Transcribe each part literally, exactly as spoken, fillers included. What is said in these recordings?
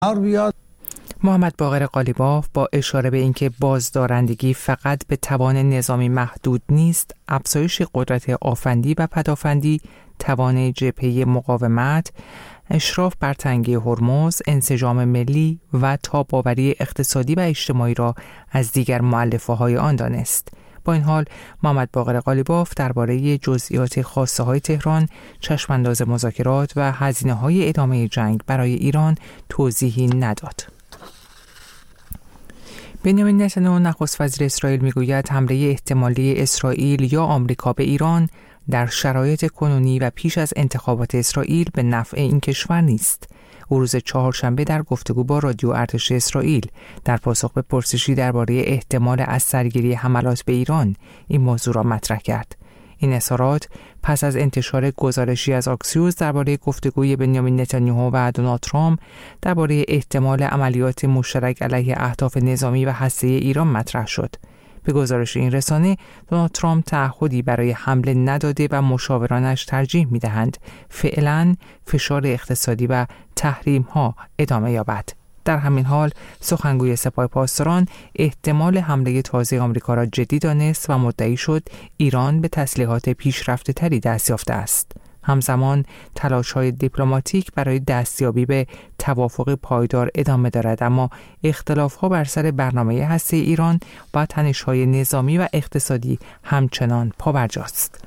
محمد باقر قالیباف با اشاره به اینکه بازدارندگی فقط به توان نظامی محدود نیست، افزایش قدرت آفندی و پدافندی، توان جبهه مقاومت، اشراف بر تنگه هرمز، انسجام ملی و تاب‌آوری اقتصادی و اجتماعی را از دیگر مؤلفه‌های آن دانست. با این حال محمد باقر قالیباف درباره جزئیات خاصه های تهران، چشمانداز مذاکرات و هزینه های ادامه جنگ برای ایران توضیحی نداد. بنیامین نتانیاهو نخست وزیر اسرائیل میگوید حمله احتمالی اسرائیل یا آمریکا به ایران در شرایط کنونی و پیش از انتخابات اسرائیل به نفع این کشور نیست. او روز چهارشنبه در گفتگو با رادیو ارتش اسرائیل در پاسخ به پرسشی درباره احتمال از سرگیری حملات به ایران این موضوع را مطرح کرد. این اظهارات پس از انتشار گزارشی از آکسیوس درباره گفتگوی بنیامین نتانیاهو و دونالد ترامپ درباره احتمال عملیات مشترک علیه اهداف نظامی و هسته‌ای ایران مطرح شد. به گزارش این رسانه، دونالد ترامپ تعهدی برای حمله نداده و مشاورانش ترجیح می‌دهند فعلاً فشار اقتصادی و تحریم‌ها ادامه یابد. در همین حال سخنگوی سپاه پاسداران احتمال حمله تازه آمریکا را جدی دانست و مدعی شد ایران به تسلیحات پیشرفته‌تری دست یافته است. همزمان تلاش‌های دیپلماتیک برای دستیابی به توافق پایدار ادامه دارد، اما اختلاف‌ها بر سر برنامه هسته ایران و تنش‌های نظامی و اقتصادی همچنان پابرجاست.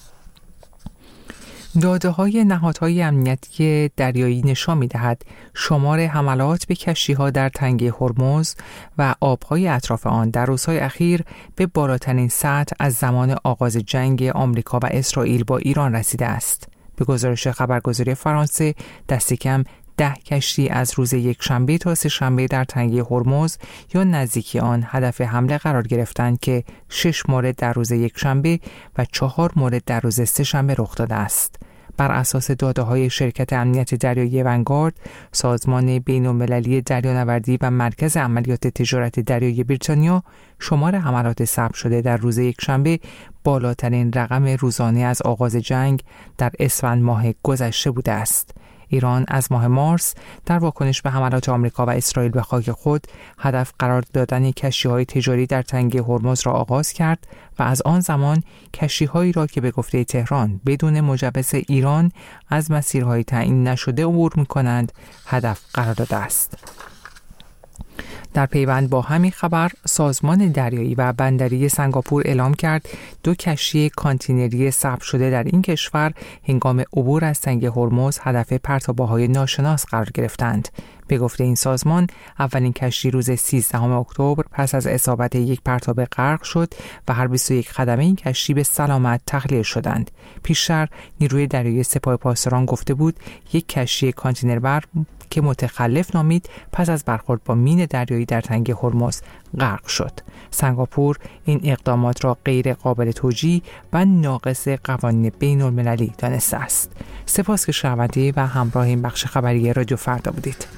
داده‌های نهادهای امنیتی دریایی نشان می‌دهد شمار حملات به کشتی‌ها در تنگه هرمز و آب‌های اطراف آن در روزهای اخیر به بالاترین سطح از زمان آغاز جنگ آمریکا و اسرائیل با ایران رسیده است. به گزارش خبرگزاری فرانسه، دست کم ده کشتی از روز یک شنبه تا سه شنبه در تنگه هرمز یا نزدیکی آن هدف حمله قرار گرفتند که شش مورد در روز یک شنبه و چهار مورد در روز سه شنبه رخ داده است. بر اساس داده‌های شرکت امنیت دریایی ونگارد، سازمان بین‌المللی دریانوردی و مرکز عملیات تجارت دریایی بریتانیا، شمار حملات ثبت شده در روز یکشنبه بالاترین رقم روزانه از آغاز جنگ در اسفند ماه گذشته بوده است. ایران از ماه مارس در واکنش به حملات آمریکا و اسرائیل به خاک خود هدف قرار دادن کشتی‌های تجاری در تنگه هرمز را آغاز کرد و از آن زمان کشتی‌هایی را که به گفته تهران بدون مجوز ایران از مسیرهای تعیین نشده عبور می‌کنند هدف قرار داده است. در پیوند با همین خبر، سازمان دریایی و بندری سنگاپور اعلام کرد دو کشتی کانتینری ثبت شده در این کشور هنگام عبور از تنگه هرمز هدف پرتابه‌های ناشناس قرار گرفتند. به گفته این سازمان، اولین کشتی روز سیزدهم اکتبر پس از اصابت یک پرتاب غرق شد و هر بیست و یک خدمه این کشتی به سلامت تخلیه شدند. پیشتر نیروی دریایی سپاه پاسداران گفته بود یک کشتی کانتینربر که متخلف نامید پس از برخورد با مین دریایی در تنگه هرمز غرق شد. سنگاپور این اقدامات را غیر قابل توجیه و ناقض قوانین بین المللی دانسته است. سپاس که شنونده و همراه این بخش خبری رادیو فردا بودید.